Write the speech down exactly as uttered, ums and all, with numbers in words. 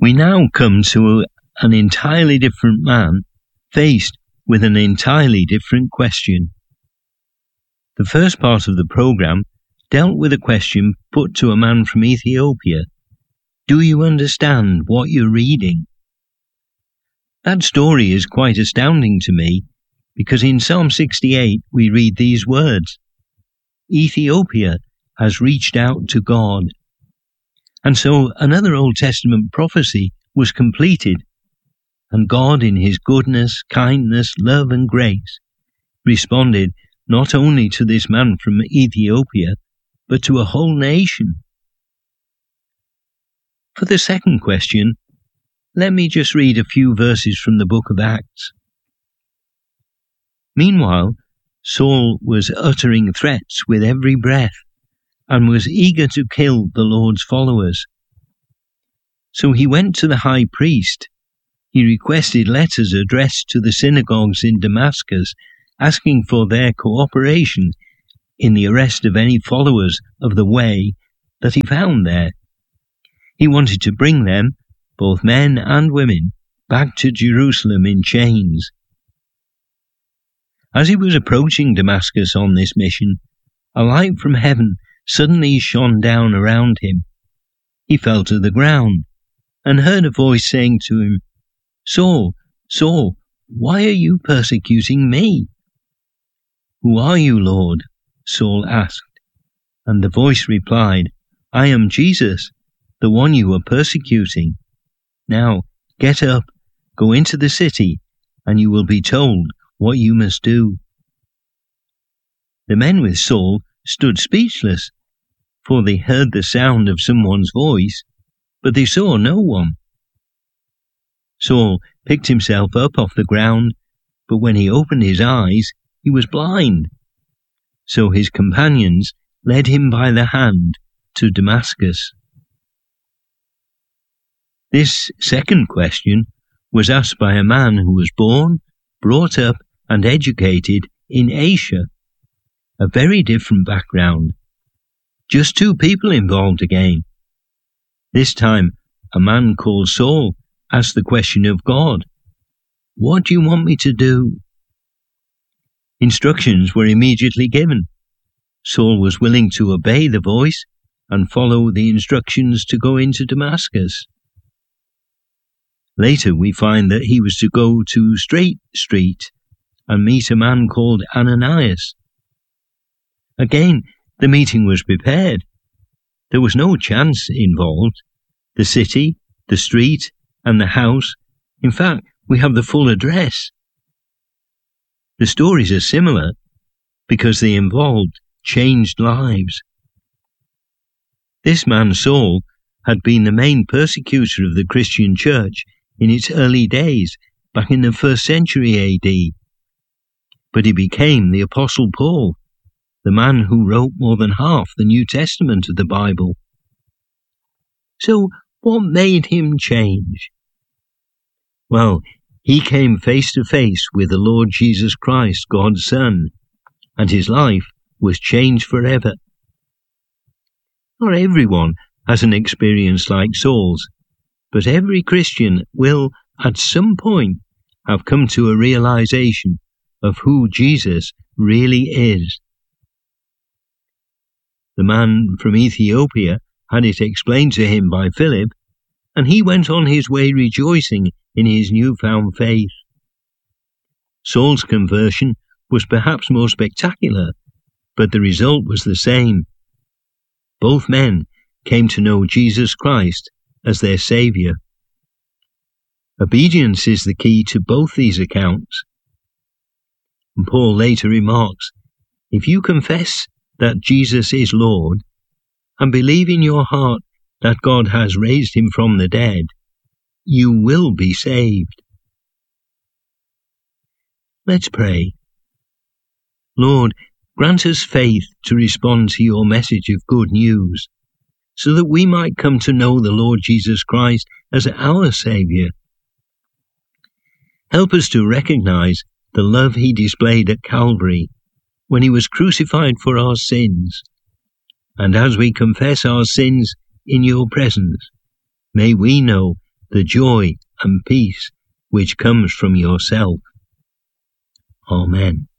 We now come to an entirely different man faced with an entirely different question. The first part of the program dealt with a question put to a man from Ethiopia. Do you understand what you're reading? That story is quite astounding to me, because in Psalm sixty-eight we read these words: Ethiopia has reached out to God. And so another Old Testament prophecy was completed, and God in his goodness, kindness, love and grace responded not only to this man from Ethiopia, but to a whole nation. For the second question, let me just read a few verses from the book of Acts. Meanwhile, Saul was uttering threats with every breath, and was eager to kill the Lord's followers. So he went to the high priest. He requested letters addressed to the synagogues in Damascus, asking for their cooperation in the arrest of any followers of the way that he found there. He wanted to bring them, both men and women, back to Jerusalem in chains. As he was approaching Damascus on this mission, a light from heaven suddenly shone down around him. He fell to the ground, and heard a voice saying to him, Saul, Saul, why are you persecuting me? Who are you, Lord? Saul asked. And the voice replied, I am Jesus, the one you are persecuting. Now, get up, go into the city, and you will be told what you must do. The men with Saul stood speechless, for they heard the sound of someone's voice, but they saw no one. Saul picked himself up off the ground, but when he opened his eyes, he was blind. So his companions led him by the hand to Damascus. This second question was asked by a man who was born, brought up, and educated in Asia. A very different background. Just two people involved again. This time, a man called Saul asked the question of God, What do you want me to do? Instructions were immediately given. Saul was willing to obey the voice and follow the instructions to go into Damascus. Later we find that he was to go to Straight Street and meet a man called Ananias. Again, the meeting was prepared. There was no chance involved. The city, the street, and the house. In fact, we have the full address. The stories are similar because they involved changed lives. This man, Saul, had been the main persecutor of the Christian church in its early days, back in the first century A D. But he became the Apostle Paul, the man who wrote more than half the New Testament of the Bible. So, what made him change? Well, he came face to face with the Lord Jesus Christ, God's Son, and his life was changed forever. Not everyone has an experience like Saul's, but every Christian will, at some point, have come to a realization of who Jesus really is. The man from Ethiopia had it explained to him by Philip, and he went on his way rejoicing in his newfound faith. Saul's conversion was perhaps more spectacular, but the result was the same. Both men came to know Jesus Christ as their Saviour. Obedience is the key to both these accounts. And Paul later remarks, if you confess that Jesus is Lord, and believe in your heart that God has raised him from the dead, you will be saved. Let's pray. Lord, grant us faith to respond to your message of good news, so that we might come to know the Lord Jesus Christ as our Saviour. Help us to recognize the love he displayed at Calvary when he was crucified for our sins. And as we confess our sins in your presence, may we know the joy and peace which comes from yourself. Amen.